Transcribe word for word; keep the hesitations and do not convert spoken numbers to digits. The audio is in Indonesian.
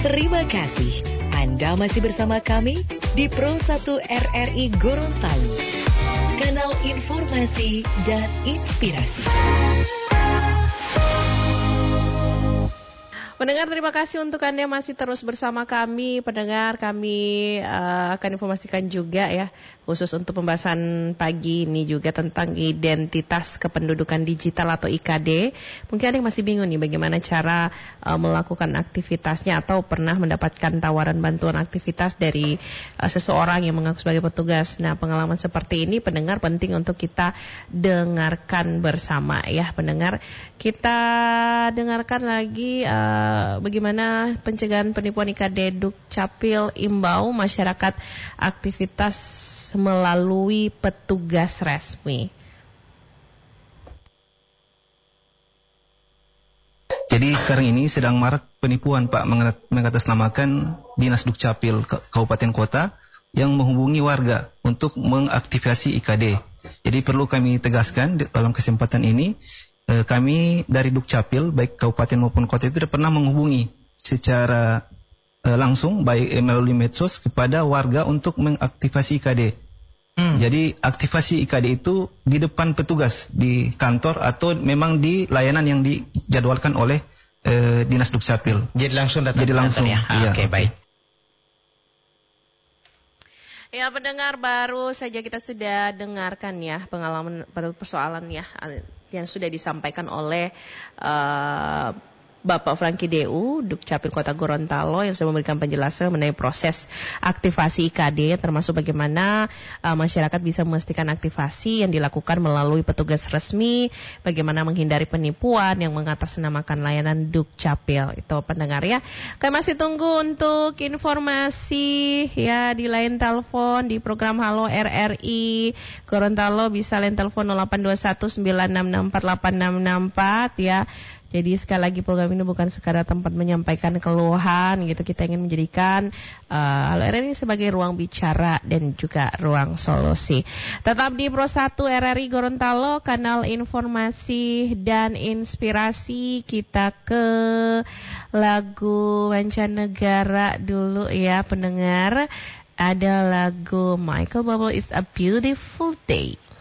Terima kasih. Anda masih bersama kami di Pro satu R R I Gorontalo. Kanal informasi dan inspirasi. Pendengar, terima kasih untuk Anda masih terus bersama kami. Pendengar, kami uh, akan informasikan juga ya, khusus untuk pembahasan pagi ini juga tentang identitas kependudukan digital atau I K D. Mungkin ada yang masih bingung nih bagaimana cara uh, melakukan aktivitasnya atau pernah mendapatkan tawaran bantuan aktivitas dari uh, seseorang yang mengaku sebagai petugas. Nah, pengalaman seperti ini pendengar penting untuk kita dengarkan bersama ya, pendengar. Kita dengarkan lagi uh, bagaimana pencegahan penipuan I K D Dukcapil imbau masyarakat aktivitas melalui petugas resmi. Jadi sekarang ini sedang marak penipuan Pak mengatasnamakan Dinas Dukcapil Kabupaten Kota yang menghubungi warga untuk mengaktifasi I K D. Jadi perlu kami tegaskan dalam kesempatan ini, kami dari Dukcapil baik kabupaten maupun kota itu sudah pernah menghubungi secara uh, langsung baik melalui medsos kepada warga untuk mengaktifasi I K D. Hmm. Jadi aktivasi I K D itu di depan petugas di kantor atau memang di layanan yang dijadwalkan oleh uh, Dinas Dukcapil. Jadi langsung datang. Jadi langsung. Ya. Ah, iya, Oke, okay, baik. Ya, pendengar, baru saja kita sudah dengarkan ya pengalaman persoalan ya yang sudah disampaikan oleh uh, Bapak Franky D U, Dukcapil Kota Gorontalo yang sudah memberikan penjelasan mengenai proses aktivasi I K D, termasuk bagaimana uh, masyarakat bisa memastikan aktivasi yang dilakukan melalui petugas resmi, bagaimana menghindari penipuan yang mengatasnamakan layanan Dukcapil. Itu pendengar ya. Kami masih tunggu untuk informasi ya di line telepon di program Halo R R I Gorontalo, bisa line telepon nol delapan dua satu sembilan enam enam empat delapan enam enam empat ya. Jadi sekali lagi program ini bukan sekadar tempat menyampaikan keluhan gitu. Kita ingin menjadikan uh, Halo R R I sebagai ruang bicara dan juga ruang solusi. Tetap di Pro satu R R I Gorontalo, kanal informasi dan inspirasi. Kita ke lagu mancanegara dulu ya pendengar. Ada lagu Michael Bublé, It's a Beautiful Day.